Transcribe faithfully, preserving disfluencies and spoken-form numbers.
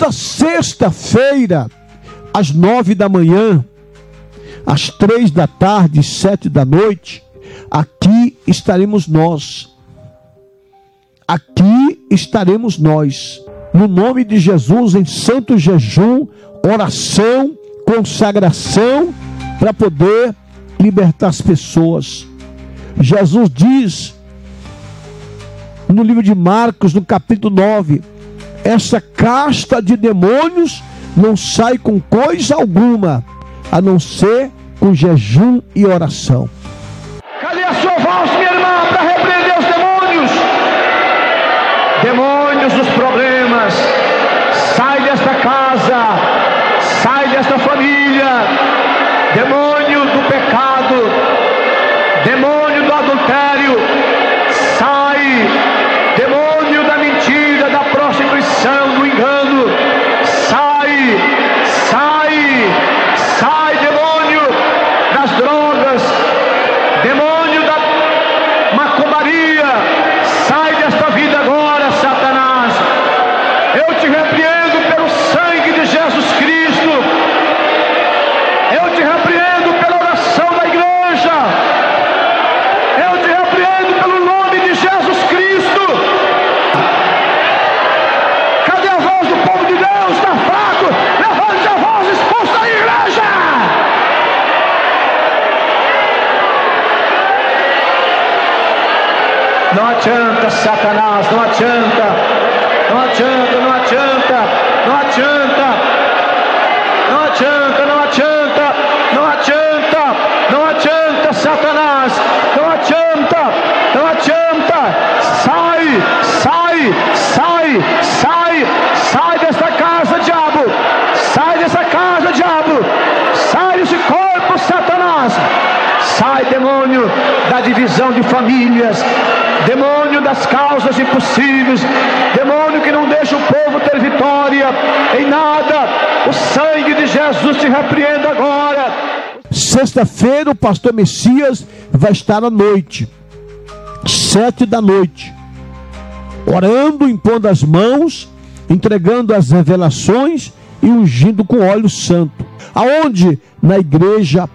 Toda sexta-feira, às nove da manhã, às três da tarde, sete da noite, aqui estaremos nós. Aqui estaremos nós. No nome de Jesus, em santo jejum, oração, consagração, para poder libertar as pessoas. Jesus diz no livro de Marcos, no capítulo nove, essa casta de demônios não sai com coisa alguma, a não ser com jejum e oração. Cadê a sua voz, minha irmã, para repreender os demônios? Demônios dos problemas, sai desta casa, sai desta família. Demônio do pecado, demônio do adultério, sai. Demônio da mentira, da prostituição, do engano, sai, sai, sai. Demônio das drogas, demônio da macumbaria, sai desta vida agora, Satanás. Eu te repreendo pelo sangue de Jesus Cristo. Eu te repreendo pela oração da igreja. Eu te repreendo pelo nome de Jesus Cristo. Cadê a voz do povo de Deus? Está fraco? Levante a voz, expulsa a igreja. Não adianta, Satanás, não adianta. Não adianta, não adianta, não adianta. Não adianta, não adianta, não adianta, não adianta, Satanás, não adianta, não adianta. Sai, sai, sai, sai, sai desta casa, diabo. Sai dessa casa, diabo. Sai desse corpo, Satanás. Sai, demônio da divisão de famílias, demônio das causas impossíveis, demônio que não deixa o povo ter vitória em nada. O sangue de Jesus te repreenda agora. Sexta-feira o pastor Messias vai estar à noite, sete da noite, orando, impondo as mãos, entregando as revelações e ungindo com óleo santo. Aonde? Na igreja